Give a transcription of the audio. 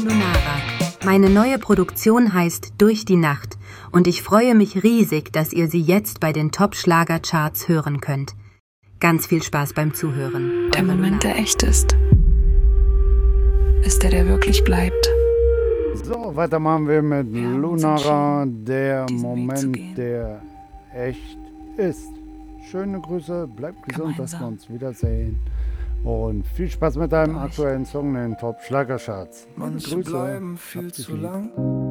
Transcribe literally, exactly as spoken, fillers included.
Lunara. Meine neue Produktion heißt Durch die Nacht und ich freue mich riesig, dass ihr sie jetzt bei den Top-Schlager-Charts hören könnt. Ganz viel Spaß beim Zuhören. Der Moment, der echt ist, ist der, der wirklich bleibt. So, weiter machen wir mit Lunara, der Moment, der echt ist. Schöne Grüße, bleibt gesund, dass wir uns wiedersehen. Und viel Spaß mit deinem aktuellen Song in den Top-Schlager-Charts. Manche bleiben viel zu lang.